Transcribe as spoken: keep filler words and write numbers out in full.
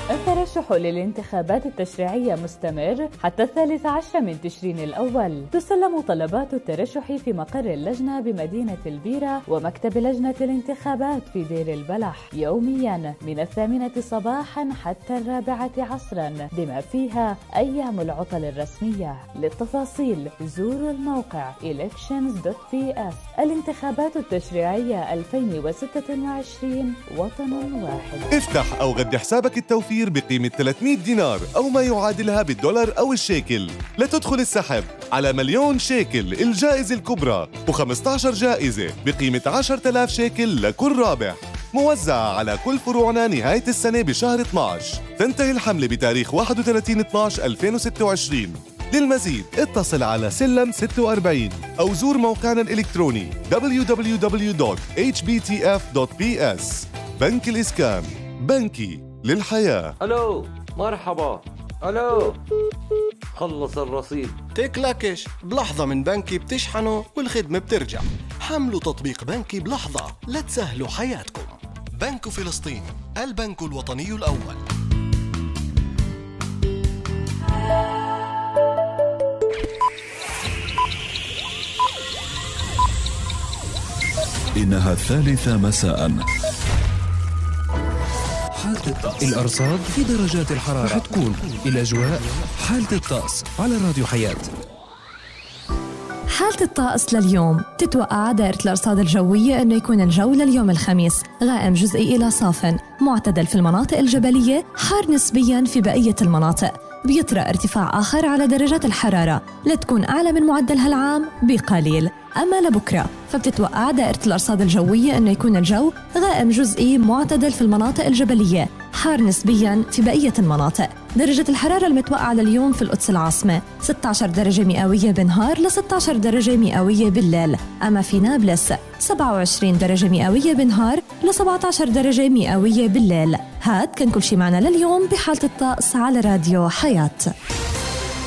الترشح للانتخابات التشريعية مستمر حتى الثالث عشر من تشرين الأول. تسلم طلبات الترشح في مقر اللجنة بمدينة البيرة ومكتب لجنة الانتخابات في دير البلح يومياً من الثامنة صباحاً حتى الرابعة عصراً بما فيها أيام العطل الرسمية. للتفاصيل زوروا الموقع إلكشنز دوت بي إس. الانتخابات التشريعية ألفين وستة وعشرين وطن واحد. افتح أو غد حسابك التوفير بقيمة ثلاثمئة دينار أو ما يعادلها بالدولار أو الشيكل لتدخل السحب على مليون شيكل الجائزة الكبرى وخمسة عشر جائزة بقيمة عشرة آلاف شيكل لكل رابح، موزعة على كل فروعنا نهاية السنة بشهر اثني عشر. تنتهي الحملة بتاريخ واحد وثلاثين اثني عشر ألفين وستة وعشرين. للمزيد اتصل على سلم ستة وأربعين أو زور موقعنا الإلكتروني دبليو دبليو دبليو دوت إتش بي تي إف دوت بي إس. بنك الإسكان، بنكي للحياة. ألو مرحبا. ألو خلص الرصيد. تكلكش بلحظة من بنكي بتشحنه والخدمة بترجع. حملوا تطبيق بنكي بلحظة لتسهلوا حياتكم. بنك فلسطين، البنك الوطني الأول. إنها الثالثة مساء. حالة الطقس، الأرصاد في درجات الحرارة رح تكون الأجواء. حالة الطقس على راديو حياة. حالة الطقس لليوم تتوقع دائرة الأرصاد الجوية أنه يكون الجو لليوم الخميس غائم جزئي إلى صاف، معتدل في المناطق الجبلية، حار نسبياً في بقية المناطق. بيطرأ ارتفاع آخر على درجات الحرارة لتكون أعلى من معدلها العام بقليل. أما لبكرة فبتتوقع دائرة الأرصاد الجوية أنه يكون الجو غائم جزئي معتدل في المناطق الجبلية، حار نسبياً في بقية المناطق. درجة الحرارة المتوقعة لليوم في القدس العاصمة ستة عشر درجة مئوية بالنهار ل ستة عشر درجة مئوية بالليل. أما في نابلس سبعة وعشرين درجة مئوية بالنهار ل سبعة عشر درجة مئوية بالليل. هاد كان كل شي معنا لليوم بحالة الطقس على راديو حياة.